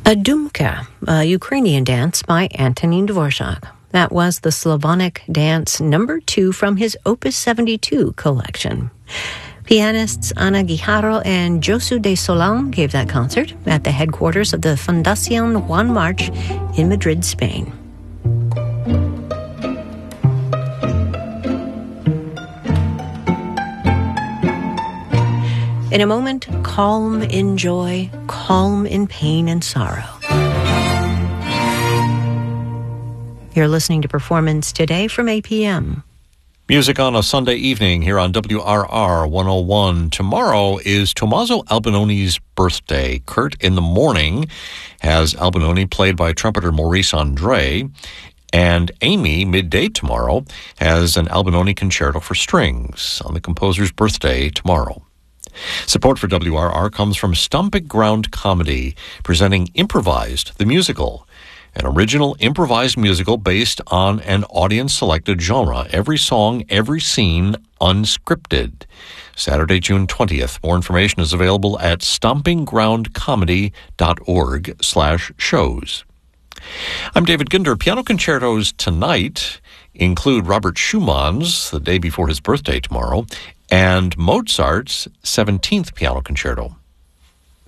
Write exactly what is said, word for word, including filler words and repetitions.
A Dumka, a Ukrainian dance by Antonin Dvorak. That was the Slavonic dance number two from his Opus seventy-two collection. Pianists Ana Guijarro and Josu de Solán gave that concert at the headquarters of the Fundación Juan March in Madrid, Spain. In a moment, calm in joy, calm in pain and sorrow. You're listening to Performance Today from A P M. Music on a Sunday evening here on W R R one oh one. Tomorrow is Tommaso Albinoni's birthday. Kurt in the morning has Albinoni played by trumpeter Maurice Andre. And Amy, midday tomorrow, has an Albinoni concerto for strings on the composer's birthday tomorrow. Support for W R R comes from Stomping Ground Comedy, presenting Improvised, the musical, an original improvised musical based on an audience-selected genre. Every song, every scene, unscripted. Saturday, June twentieth. More information is available at stomping ground comedy dot org slash shows. I'm David Ginder. Piano concertos tonight include Robert Schumann's, the day before his birthday tomorrow, and Mozart's seventeenth Piano Concerto.